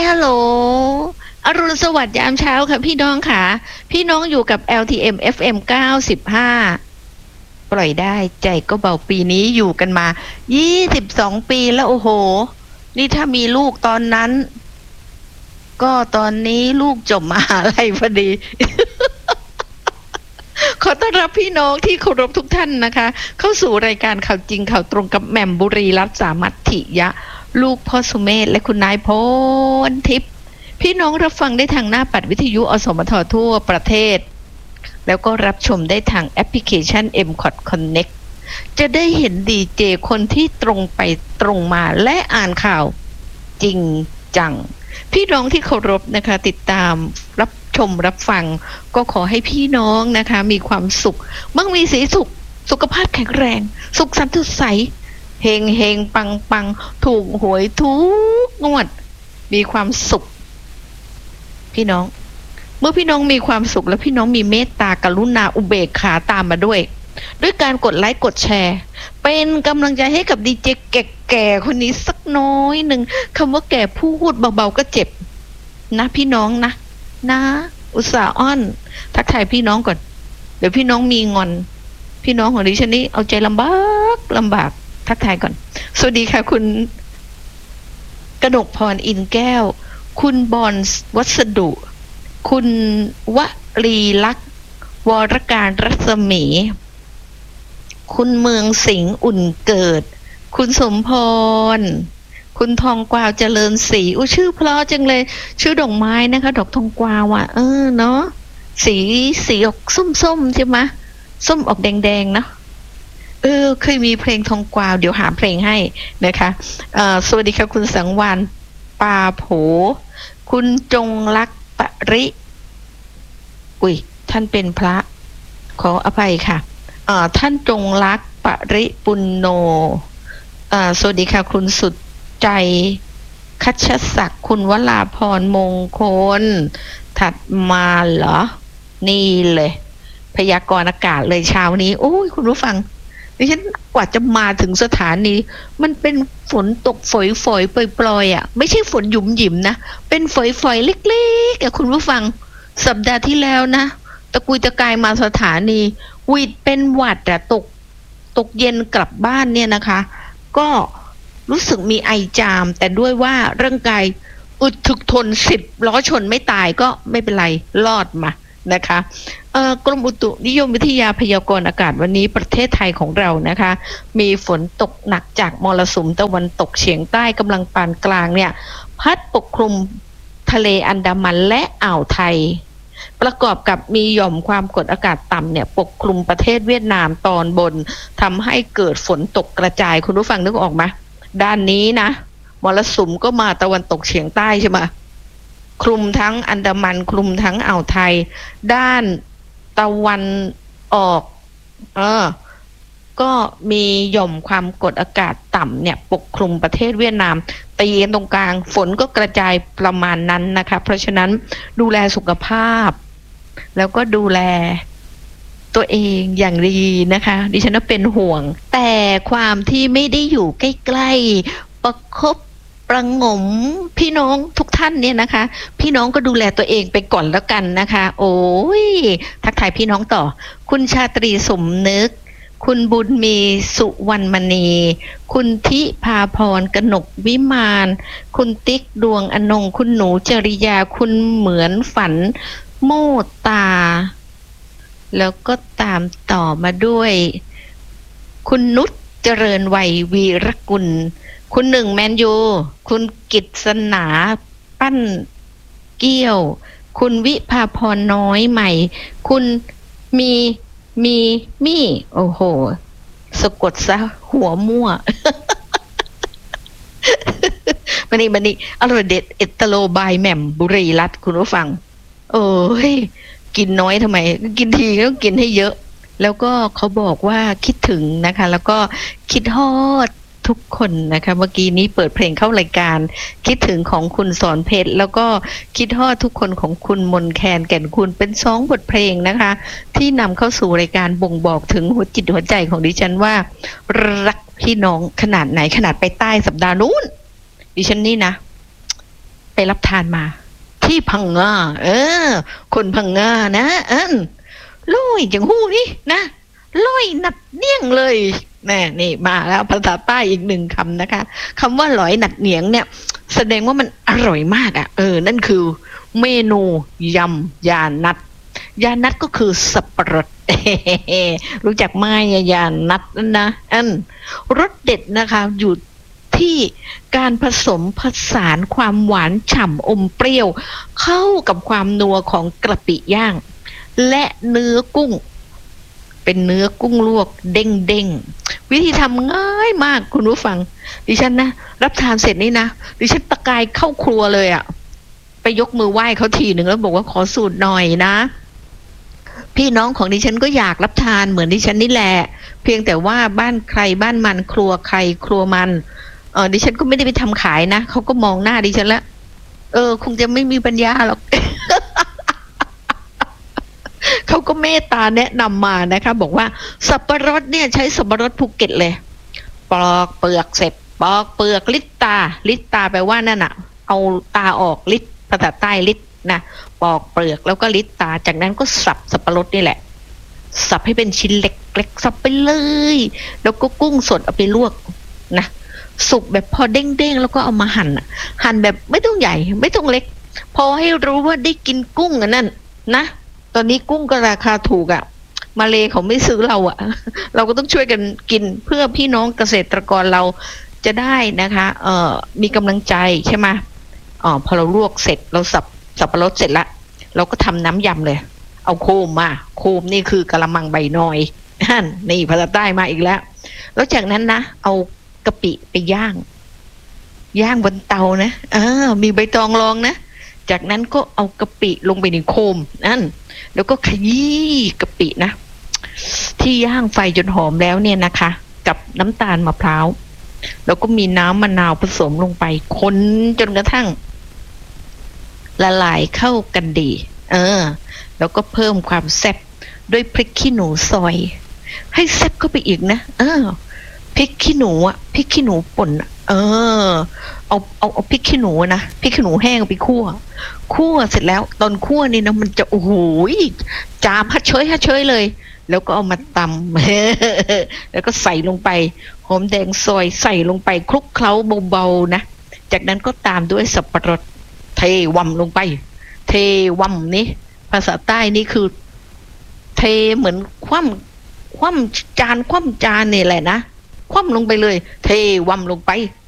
ฮัลโหลอรุณสวัสดิ์ยามเช้าค่ะพี่น้องค่ะพี่น้องอยู่กับ LTM FM 95ปล่อยได้ใจก็เบาปีนี้อยู่กันมา22ปีแล้วโอ้โหนี่ถ้ามีลูกตอนนั้นก็ตอนนี้ลูกจบมหาลัยพอดี ขอต้อนรับพี่น้องที่เคารพทุกท่านนะคะเข้าสู่รายการข่าวจริงข่าวตรงกับแหม่มบุรีรัตน์สามัตถิยะลูกพ่อสุเมธและคุณนายพลทิพย์พี่น้องรับฟังได้ทางหน้าปัดวิทยุอสมททั่วประเทศแล้วก็รับชมได้ทางแอปพลิเคชัน MCOT Connect จะได้เห็นดีเจคนที่ตรงไปตรงมาและอ่านข่าวจริงจังพี่น้องที่เคารพนะคะติดตามรับชมรับฟังก็ขอให้พี่น้องนะคะมีความสุขมั่งมีสีสุขสุขภาพแข็งแรงสุขสันต์สดใสเฮงเฮงปังปังถูกหวยทุกงวดมีความสุขพี่น้องเมื่อพี่น้องมีความสุขแล้วพี่น้องมีเมตตากรุณาอุเบกขาตามมาด้วยการกดไลค์กดแชร์เป็นกำลังใจให้กับดีเจแก่ๆคนนี้สักน้อยหนึ่งคำว่าแก่พูดเบาๆก็เจ็บนะพี่น้องนะอุตส่าห์อ้อนทักทายพี่น้องก่อนเดี๋ยวพี่น้องมีงอนพี่น้องของดิฉันนี่เอาใจลำบากทักทายก่อนสวัสดีค่ะคุณกนกพรอินแก้วคุณบอนวัสดุคุณวลีลักษณ์วรการรัศมีคุณเมืองสิงห์อุ่นเกิดคุณสมพรคุณทองกวาวเจริญศรีชื่อเพราะจังเลยชื่อดอกไม้นะคะดอกทองกวาวอ่ะเนาะสีออกส้มใช่ไหมส้มออกแดงๆเนาะเคยมีเพลงทองกวาวเดี๋ยวหาเพลงให้นะคะสวัสดีค่ะคุณสังวานปาโผคุณจงลักษ์ปริท่านเป็นพระขออภัยค่ะท่านจงลักษ์ปริปุณโญสวัสดีค่ะคุณสุดใจคัชศักดิ์คุณวราพรมงคลถัดมาเหรอนี่เลยพยากรณ์อากาศเลยเช้านี้โอ้ยคุณผู้ฟังดิฉันกว่าจะมาถึงสถานีมันเป็นฝนตกฝอยๆปล่อยๆอ่ะไม่ใช่ฝนหยุมหยิมนะเป็นฝอยๆเล็กๆอ่ะคุณผู้ฟังสัปดาห์ที่แล้วนะตะกุยตะกายมาสถานีวิดเป็นหวัดอ่ะตกเย็นกลับบ้านเนี่ยนะคะก็รู้สึกมีไอจามแต่ด้วยว่าร่างกายอึดถึกทน10 ล้อชนไม่ตายก็ไม่เป็นไรรอดมานะคะกรมอุตุนิยมวิทยาพยากรณ์อากาศวันนี้ประเทศไทยของเรานะคะมีฝนตกหนักจากมรสุมตะวันตกเฉียงใต้กำลังปานกลางเนี่ยพัดปกคลุมทะเลอันดามันและอ่าวไทยประกอบกับมีหย่อมความกดอากาศต่ำเนี่ยปกคลุมประเทศเวียดนามตอนบนทำให้เกิดฝนตกกระจายคุณผู้ฟังนึกออกไหมด้านนี้นะมรสุมก็มาตะวันตกเฉียงใต้ใช่ไหมคลุมทั้งอันดามันคลุมทั้งอ่าวไทยด้านตะวันออกก็มีหย่อมความกดอากาศต่ำเนี่ยปกคลุมประเทศเวียดนามตีกันตรงกลางฝนก็กระจายประมาณนั้นนะคะเพราะฉะนั้นดูแลสุขภาพแล้วก็ดูแลตัวเองอย่างดีนะคะดิฉันเป็นห่วงแต่ความที่ไม่ได้อยู่ใกล้ๆประคบประหงมพี่น้องทุกท่านเนี่ยนะคะพี่น้องก็ดูแลตัวเองไปก่อนแล้วกันนะคะโอ้ยทักทายพี่น้องต่อคุณชาตรีสมนึกคุณบุญมีสุวรรณมณีคุณทิพาพรกนกวิมานคุณติ๊กดวงอนงคุณหนูจริยาคุณเหมือนฝันโมตาแล้วก็ตามต่อมาด้วยคุณนุชเจริญวัยวีรกุลคุณหนึ่งแมนยูคุณกิตสนาปั้นเกี้ยวคุณวิภาพรน้อยใหม่คุณมีโอ้โหสะกดซะหัวมั่ว มานี่อร่อยเด็ดเอตโลบายแหม่มบุรีรัตน์คุณผู้ฟังโอ้ยกินน้อยทำไมกินทีก็กินให้เยอะแล้วก็เขาบอกว่าคิดถึงนะคะแล้วก็คิดฮอดทุกคนนะคะเมื่อกี้นี้เปิดเพลงเข้ารายการคิดถึงของคุณสอนเพชรแล้วก็คิดฮอดทุกคนของคุณมนแคนแก่นคุณเป็น2 บทเพลงนะคะที่นำเข้าสู่รายการบ่งบอกถึงหัวจิตหัวใจของดิฉันว่ารักพี่น้องขนาดไหนขนาดไปใต้สัปดาห์นู้นดิฉันนี่นะไปรับทานมาที่พังงาคนพังงานะลุยจังหู้นี่นะลุยหนัดเนียงเลยนี่มาแล้วภาษาใต้อีกหนึ่งคำนะคะคำว่าหลอยหนัดเหนียงเนี่ยแสดงว่ามันอร่อยมากนั่นคือเมนูยำยานัดยานัดก็คือสับปะรดรู้จักไหมยานัดนะรสเด็ดนะคะอยู่ที่การผสมผสานความหวานฉ่ำอมเปรี้ยวเข้ากับความนัวของกระปิย่างและเนื้อกุ้งเป็นเนื้อกุ้งลวกเด้งๆวิธีทำง่ายมากคุณผู้ฟังดิฉันนะรับทานเสร็จนี่นะดิฉันตะกายเข้าครัวเลยไปยกมือไหว้เขาทีหนึ่งแล้วบอกว่าขอสูตรหน่อยนะพี่น้องของดิฉันก็อยากรับทานเหมือนดิฉันนี่แหละเพียงแต่ว่าบ้านใครบ้านมันครัวใครครัวมันดิฉันก็ไม่ได้ไปทำขายนะเขาก็มองหน้าดิฉันแล้วคงจะไม่มีปัญญาหรอก เขาก็เมตตาแนะนำมานะคะบอกว่าสับปะรดเนี่ยใช้สับปะรดภูเก็ตเลยปอกเปลือกเสร็จปอกเปลือกลิดตาแปลว่านั่นน่ะเอาตาออกลิดภาษาใต้ลิดนะปอกเปลือกแล้วก็ลิดตาจากนั้นก็สับสับปะรดนี่แหละสับให้เป็นชิ้นเล็กๆสับไปเลยแล้วก็กุ้งสดเอาไปลวกนะสุกแบบพอเด้งๆแล้วก็เอามาหั่นแบบไม่ต้องใหญ่ไม่ต้องเล็กพอให้รู้ว่าได้กินกุ้งนั่นนะตอนนี้กุ้งก็ราคาถูกมาเลเขาไม่ซื้อเราเราก็ต้องช่วยกันกินเพื่อพี่น้องเกษตรกรเราจะได้นะคะมีกำลังใจใช่ไหมพอเราลวกเสร็จเราสับปะรดเสร็จละเราก็ทำน้ำยำเลยเอาโคมนี่คือกะละมังใบนอยนี่ภาษาใต้มาอีกแล้วจากนั้นนะเอากะปิไปย่างบนเตานะมีใบตองรองนะจากนั้นก็เอากะปิลงไปในโคมแล้วก็ขยี้กะปินะที่ย่างไฟจนหอมแล้วเนี่ยนะคะกับน้ำตาลมะพร้าวแล้วก็มีน้ำมะนาวผสมลงไปคนจนกระทั่งละลายเข้ากันดีแล้วก็เพิ่มความแซ่บด้วยพริกขี้หนูซอยให้แซ่บเข้าไปอีกนะพริกขี้หนูพริกขี้หนูป่นเอาพริกขี้หนูนะพริกขี้หนูแห้งไปคั่วเสร็จแล้วตอนคั่วนี่นะมันจะโอ้โหจามฮัดเชยเลยแล้วก็เอามาตำ แล้วก็ใส่ลงไปหอมแดงซอยใส่ลงไปคลุกเคล้าเบาๆนะจากนั้นก็ตามด้วยสับปะรดเทว่ำลงไปเทว่ำนี่ภาษาใต้นี่คือเทเหมือนคว่ำจานนี่แหละนะคว่ำลงไปเลยเทว่ำลงไป